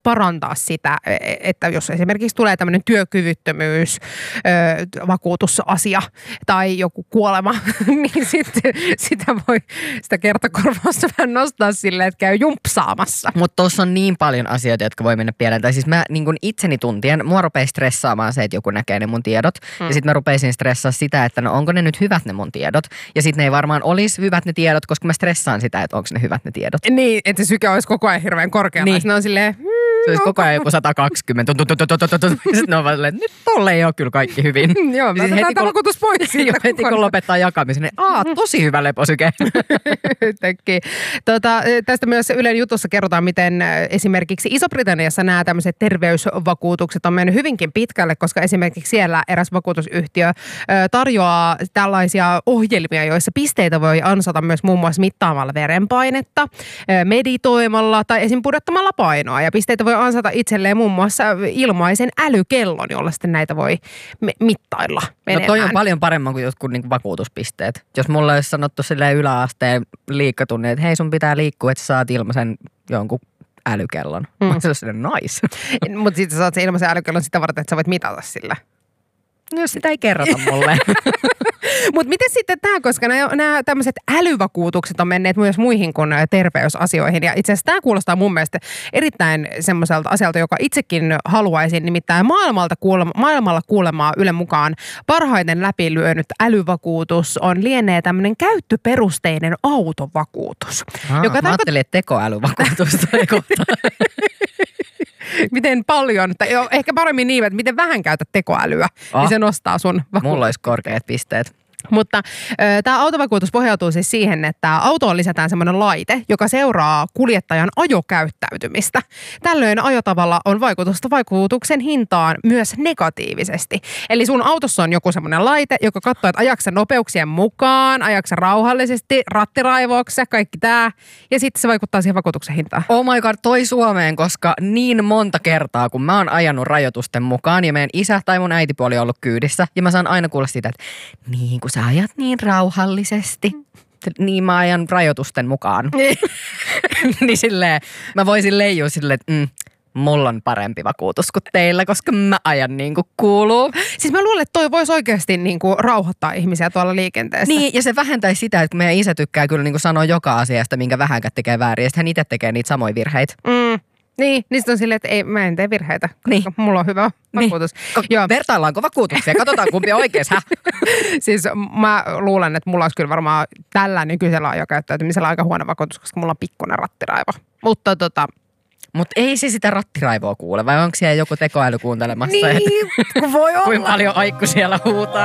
parantaa sitä, että jos esimerkiksi tulee tämmöinen työkyvyttömyys, vakuutusasia tai joku kuolema, niin sitten sitä kertakorvausta vähän nostaa silleen, että käy jumpsaamassa. Mutta tuossa on niin paljon asioita, jotka voi mennä pieleen. Tai siis mä niin kun itseni tuntien, mua rupesi stressaamaan se, että joku näkee ne mun tiedot. Ja sitten mä rupeisin stressaa sitä, että no onko ne nyt hyvät ne mun tiedot. Ja sitten ne ei varmaan olisi hyvät ne tiedot, koska mä stressaan sitä, että onko ne hyvät ne tiedot. Niin, että se syke olisi koko ajan hirveän korkealla. Niin. Ne on silleen... Se olisi koko ajan joku 120. Sitten ne on vaan silleen, että nyt tolle ei ole kyllä kaikki hyvin. Joo, mä otetaan tämä vakuutus pois siitä. Heti kun lopettaa jakamisen, niin tosi hyvä leposyke. Tästä myös Ylen jutussa kerrotaan, miten esimerkiksi Iso-Britanniassa nämä tämmöiset terveysvakuutukset on mennyt hyvinkin pitkälle, koska esimerkiksi siellä eräs vakuutusyhtiö tarjoaa tällaisia ohjelmia, joissa pisteitä voi ansata myös muun muassa mittaamalla verenpainetta, meditoimalla tai esim. Pudottamalla painoa. Ja pisteitä voi ansata itselleen muun muassa ilmaisen älykellon, jolla sitten näitä voi mittailla menemään. No toi on paljon paremmin kuin jotkut niin vakuutuspisteet. Jos mulle olisi sanottu silleen yläasteen liikkatunnin, että hei sun pitää liikkua, että sä saat ilmaisen jonkun älykellon. Mä olisin silleen nice. Mutta sitten sä saat sen ilmaisen älykellon sitä varten, että sä voit mitata sillä. No jos sitä ei kerrota mulle. Mutta miten sitten tämä, koska nämä tämmöiset älyvakuutukset on menneet myös muihin kuin terveysasioihin. Ja itse asiassa tämä kuulostaa mun mielestä erittäin semmoiselta asialta, joka itsekin haluaisin. Nimittäin maailmalla kuulemaa Ylen mukaan parhaiten läpilyönyt älyvakuutus lienee tämmöinen käyttöperusteinen autovakuutus. Mä ajattelin, että tekoälyvakuutus toi kohta. Miten paljon, tai ehkä paremmin niin, että miten vähän käytät tekoälyä, niin se nostaa sun vakuutus. Mulla olisi korkeat pisteet. Mutta tämä autovakuutus pohjautuu siis siihen, että autoon lisätään semmoinen laite, joka seuraa kuljettajan ajokäyttäytymistä. Tällöin ajotavalla on vaikutusta vakuutuksen hintaan myös negatiivisesti. Eli sun autossa on joku semmoinen laite, joka katsoo, että ajaksa nopeuksien mukaan, ajaksa rauhallisesti, rattiraivouksia, kaikki tämä. Ja sitten se vaikuttaa siihen vakuutuksen hintaan. Oh my god, toi Suomeen, koska niin monta kertaa, kun mä oon ajanut rajoitusten mukaan ja meidän isä tai mun äitipuoli on ollut kyydissä. Ja mä saan aina kuulla sitä, että niin kun sä ajat niin rauhallisesti, niin mä ajan rajoitusten mukaan. Niin silleen, mä voisin leijua silleen, että mulla on parempi vakuutus kuin teillä, koska mä ajan niin kuin kuuluu. Siis mä luulen, että toi voisi oikeasti niin kuin rauhoittaa ihmisiä tuolla liikenteessä. Niin, ja se vähentäisi sitä, että meidän isä tykkää kyllä niin kuin sanoa joka asiasta, minkä vähänkään tekee väärin, ja sitten hän itse tekee niitä samoja virheitä. Niin sitten on silleen, että mä en tee virheitä, koska mulla on hyvä vakuutus. Joo. Vertaillaanko vakuutuksia? Katsotaan kumpi on oikeassa. Siis mä luulen, että mulla olisi kyllä varmaan tällä nykyisellä ajokäyttäytymisellä aika huono vakuutus, koska mulla on pikkuinen rattiraivo. Mutta Mutta ei se sitä rattiraivoa kuule, vai onko siellä joku tekoäly kuuntelemassa? Niin, voi olla. Kuinka paljon aikku siellä huutaa?